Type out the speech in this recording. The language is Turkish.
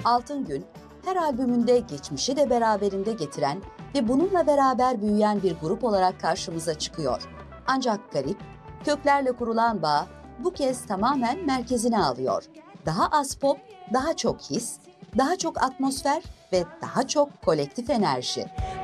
Altın Gün, her albümünde geçmişi de beraberinde getiren ve bununla beraber büyüyen bir grup olarak karşımıza çıkıyor. Ancak garip, köklerle kurulan bağ bu kez tamamen merkezine alıyor. Daha az pop, daha çok his, daha çok atmosfer ve daha çok kolektif enerji.